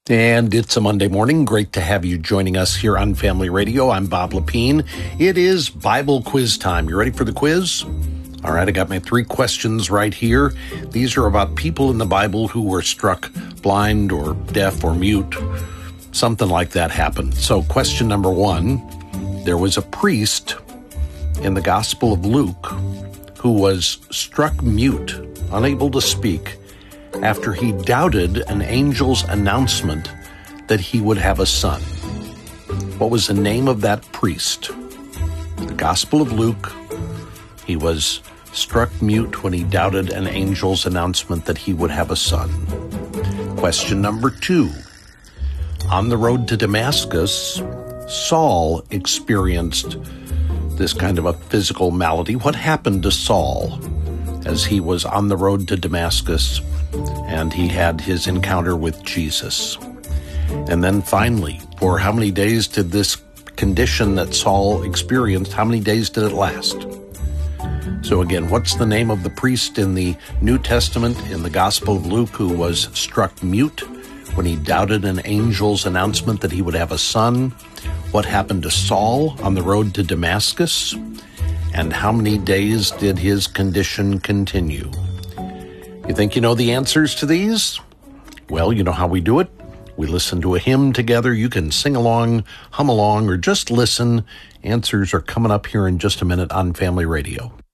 And it's a Monday morning. Great to have you joining us here on Family Radio. I'm Bob Lepine. It is Bible quiz time. You ready for the quiz? All right, I got my 3 questions right here. These are about people in the Bible who were struck blind or deaf or mute. Something like that happened. So question number 1, there was a priest in the Gospel of Luke who was struck mute, unable to speak, after he doubted an angel's announcement that he would have a son. What was the name of that priest? The Gospel of Luke. He was struck mute when he doubted an angel's announcement that he would have a son. Question number 2. On the road to Damascus, Saul experienced this kind of a physical malady. What happened to Saul as he was on the road to Damascus and he had his encounter with Jesus? And then finally, for how many days did this condition that Saul experienced, how many days did it last? So again, what's the name of the priest in the New Testament in the Gospel of Luke who was struck mute when he doubted an angel's announcement that he would have a son? What happened to Saul on the road to Damascus? And how many days did his condition continue? You think you know the answers to these? Well, you know how we do it. We listen to a hymn together. You can sing along, hum along, or just listen. Answers are coming up here in just a minute on Family Radio.